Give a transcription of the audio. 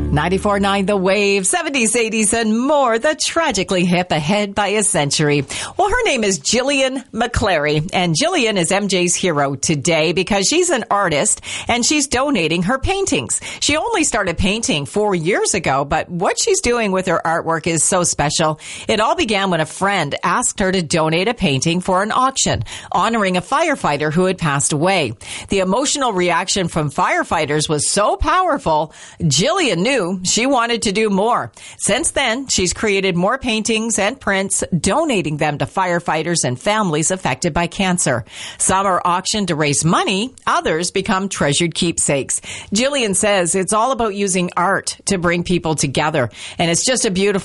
94.9 The Wave, 70s, 80s, and more. The tragically hip ahead by a century. Well, her name is Jillian McClary, and Jillian is MJ's hero today because she's an artist and she's donating her paintings. She only started painting 4 years ago, but what she's doing with her artwork is so special. It all began when a friend asked her to donate a painting for an auction, honoring a firefighter who had passed away. The emotional reaction from firefighters was so powerful, Jillian knew she wanted to do more. Since then, she's created more paintings and prints, donating them to firefighters and families affected by cancer. Some are auctioned to raise money, others become treasured keepsakes. Jillian says it's all about using art to bring people together, and it's just a beautiful